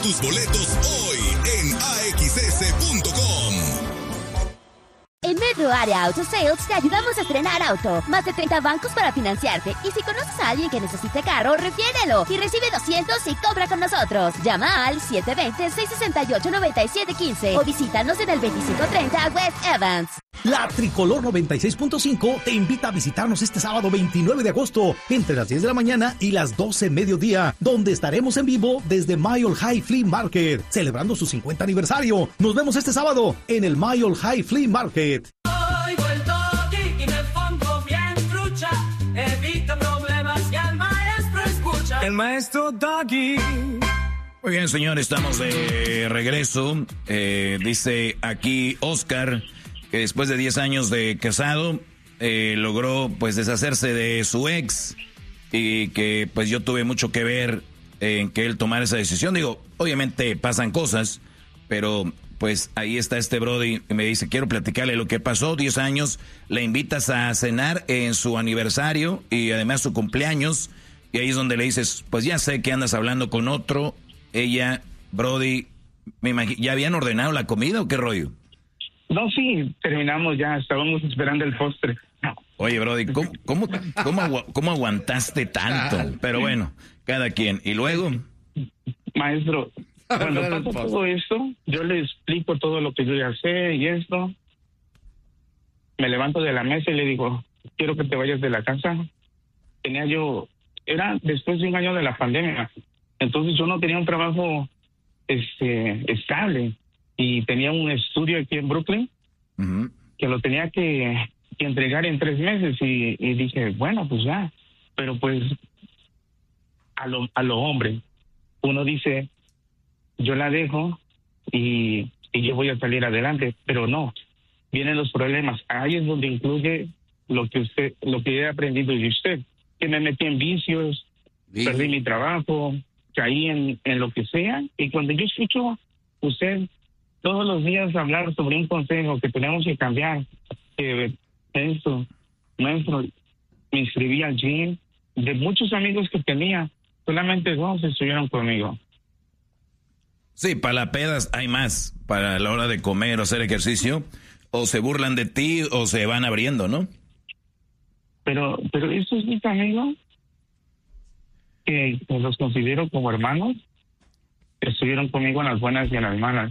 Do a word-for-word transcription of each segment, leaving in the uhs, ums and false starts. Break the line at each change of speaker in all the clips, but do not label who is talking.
tus boletos hoy en a x s punto com.
En Metro Area Auto Sales te ayudamos a estrenar auto. Más de treinta bancos para financiarte. Y si conoces a alguien que necesite carro, refiérelo. Y recibe doscientos y compra con nosotros. Llama al siete dos cero, seis seis ocho, nueve siete uno cinco o visítanos en el veinticinco treinta West Evans.
La Tricolor noventa y seis punto cinco te invita a visitarnos este sábado veintinueve de agosto entre las diez de la mañana y las doce mediodía, donde estaremos en vivo desde Mile High Flea Market, celebrando su cincuenta aniversario. Nos vemos este sábado en el Mile High Flea Market.
Oigo el toque y me pongo bien trucha, evita problemas y al maestro escucha. El maestro Doggy.
Muy bien, señor, estamos de regreso. Eh, dice aquí Oscar que después de diez años de casado eh, logró pues deshacerse de su ex y que pues yo tuve mucho que ver en que él tomara esa decisión. Digo, obviamente pasan cosas, pero pues ahí está este brody y me dice, quiero platicarle lo que pasó, diez años, le invitas a cenar en su aniversario y además su cumpleaños, y ahí es donde le dices, pues ya sé que andas hablando con otro. Ella, brody, me imagino, ¿ya habían ordenado la comida o qué rollo?
No, sí, terminamos ya, estábamos esperando el postre.
Oye, brody, ¿cómo, cómo, cómo, agu- cómo aguantaste tanto? Pero bueno, cada quien. ¿Y luego?
Maestro, cuando pasa todo esto, yo le explico todo lo que yo ya sé y esto. Me levanto de la mesa y le digo, quiero que te vayas de la casa. Tenía yo, era después de un año de la pandemia, entonces yo no tenía un trabajo este estable y tenía un estudio aquí en Brooklyn uh-huh. que lo tenía que, que entregar en tres meses y, y dije, bueno, pues ya, pero pues a lo, a lo hombre, uno dice, yo la dejo y, y yo voy a salir adelante, pero no, vienen los problemas. Ahí es donde incluye lo que usted, lo que he aprendido de usted, que me metí en vicios, sí. Perdí mi trabajo, caí en, en lo que sea, y cuando yo escucho usted todos los días hablar sobre un consejo que tenemos que cambiar, que esto, nuestro, me inscribí al gym, de muchos amigos que tenía, solamente dos estuvieron conmigo.
Sí, para las pedas hay más, para la hora de comer o hacer ejercicio, o se burlan de ti o se van abriendo, ¿no?
Pero, pero estos mis amigos, que, que los considero como hermanos, estuvieron conmigo en las buenas y en las malas.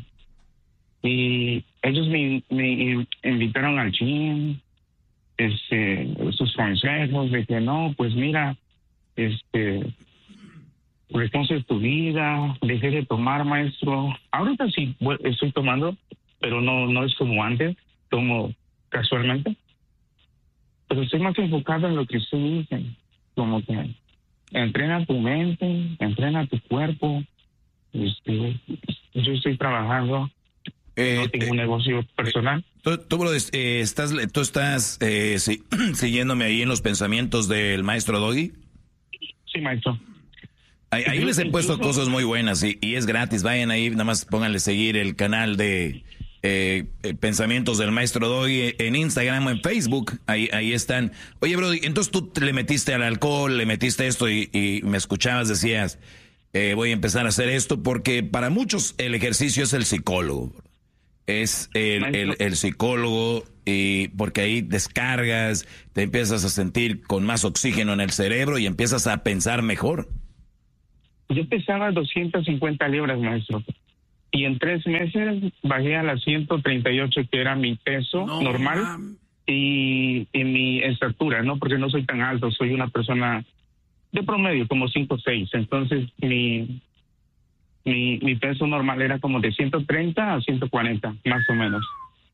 Y ellos me, me invitaron al gym, este, sus consejos de que no, pues mira, este, reconoces tu vida, deje de tomar, maestro. Ahorita sí estoy tomando, pero no, no es como antes, tomo casualmente. Pero estoy más enfocado en lo que usted dice, como que entrena tu mente, entrena tu cuerpo. Este, yo estoy trabajando. Eh, no tengo eh, un negocio personal.
Tú, tú bro, eh, estás, tú estás eh, sí, siguiéndome ahí en los pensamientos del maestro Doggy.
Sí, maestro.
Ahí, ahí les he puesto cosas muy buenas y, y es gratis. Vayan ahí, nada más pónganle seguir el canal de eh, Pensamientos del Maestro Doggy en Instagram o en Facebook. Ahí, ahí están. Oye, bro, entonces tú le metiste al alcohol, le metiste esto y, y me escuchabas, decías, eh, voy a empezar a hacer esto porque para muchos el ejercicio es el psicólogo. Es el, el, el psicólogo, y porque ahí descargas, te empiezas a sentir con más oxígeno en el cerebro y empiezas a pensar mejor.
Yo pesaba doscientas cincuenta libras, maestro, y en tres meses bajé a las ciento treinta y ocho, que era mi peso no, normal, y, y mi estatura, ¿no? Porque no soy tan alto, soy una persona de promedio, como cinco seis, entonces mi... Mi, mi peso normal era como de ciento treinta a ciento cuarenta, más o menos.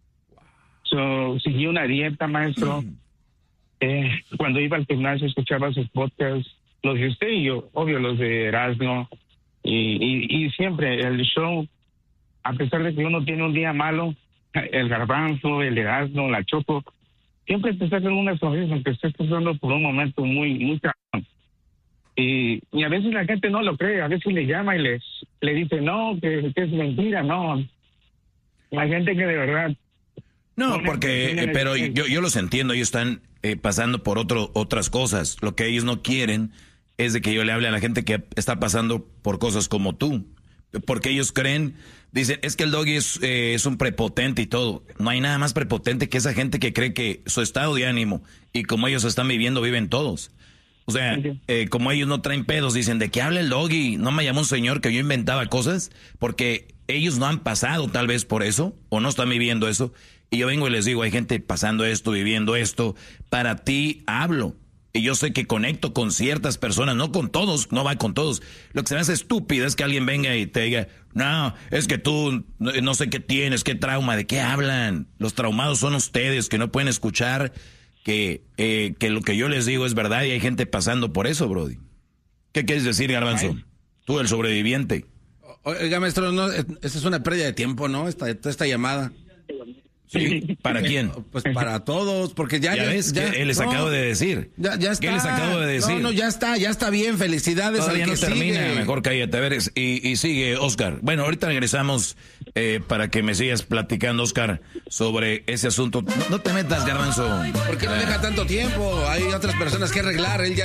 So, seguí una dieta, maestro. Eh, cuando iba al gimnasio escuchaba sus podcasts, los de usted y yo, obvio, los de Erasmo. Y, y, y siempre el show, a pesar de que uno tiene un día malo, el Garbanzo, el Erasmo, la Choco, siempre te sacan una sonrisa, aunque estés pasando por un momento muy, muy cabrón. Y, y a veces la gente no lo cree, a veces le llama y les le dice no, que, que es mentira, no. La gente que de verdad...
No, porque, eh, pero yo, yo los entiendo, ellos están eh, pasando por otro, otras cosas. Lo que ellos no quieren es de que yo le hable a la gente que está pasando por cosas como tú. porque ellos creen, dicen, es que el Doggy es, eh, es un prepotente y todo. No hay nada más prepotente que esa gente que cree que su estado de ánimo y como ellos están viviendo, viven todos. O sea, eh, como ellos no traen pedos, dicen, ¿de qué habla el Doggy? No me llamó un señor que yo inventaba cosas, porque ellos no han pasado tal vez por eso, o no están viviendo eso. Y yo vengo y les digo, hay gente pasando esto, viviendo esto. Para ti hablo. Y yo sé que conecto con ciertas personas, no con todos, no va con todos. Lo que se me hace estúpido es que alguien venga y te diga, no, es que tú no sé qué tienes, qué trauma, ¿de qué hablan? Los traumados son ustedes que no pueden escuchar que, eh, que lo que yo les digo es verdad y hay gente pasando por eso, Brody. ¿Qué quieres decir, Garbanzo? Ay. Tú, el sobreviviente.
Oiga, maestro, no, esta es una pérdida de tiempo, ¿no? Esta, esta llamada.
Sí, ¿para quién?
Pues para todos, porque ya...
Ya, ya ves, ya, ¿qué les no, acabo de decir?
Ya, ya está.
¿Qué les acabo de decir?
No, no, ya está, ya está bien, felicidades.
Todavía
al que
no termina,
sigue.
Mejor cállate, a ver, y, y sigue, Oscar. Bueno, ahorita regresamos eh, para que me sigas platicando, Oscar, sobre ese asunto. No, no te metas, Garbanzo.
¿Por qué no deja tanto tiempo? Hay otras personas que arreglar, él ya